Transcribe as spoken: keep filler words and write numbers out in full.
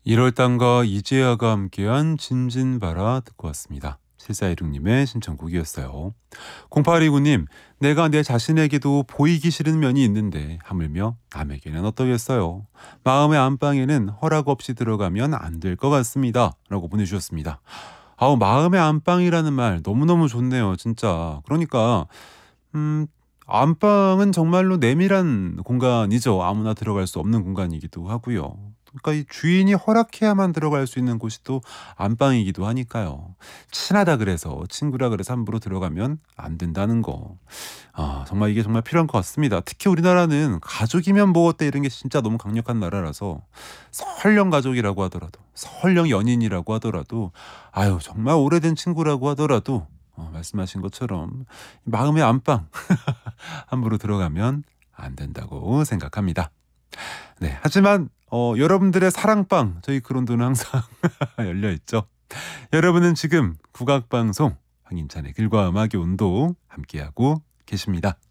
일월 달과 이재하가 함께한 진진바라 듣고 왔습니다. 칠사일육님의 신청곡이었어요. 공팔이구 님, 내가 내 자신에게도 보이기 싫은 면이 있는데 하물며 남에게는 어떠겠어요. 마음의 안방에는 허락 없이 들어가면 안 될 것 같습니다. 라고 보내주셨습니다. 아우, 마음의 안방이라는 말 너무너무 좋네요. 진짜. 그러니까 음 안방은 정말로 내밀한 공간이죠. 아무나 들어갈 수 없는 공간이기도 하고요. 그러니까 이 주인이 허락해야만 들어갈 수 있는 곳이 또 안방이기도 하니까요. 친하다 그래서, 친구라 그래서 함부로 들어가면 안 된다는 거. 아, 정말 이게 정말 필요한 것 같습니다. 특히 우리나라는 가족이면 뭐 어때 이런 게 진짜 너무 강력한 나라라서 설령 가족이라고 하더라도, 설령 연인이라고 하더라도, 아유 정말 오래된 친구라고 하더라도 어, 말씀하신 것처럼 마음의 안방 함부로 들어가면 안 된다고 생각합니다. 네, 하지만 어, 여러분들의 사랑방, 저희 그런도는 항상 열려 있죠. 여러분은 지금 국악방송 황인찬의 글과 음악의 온도 함께하고 계십니다.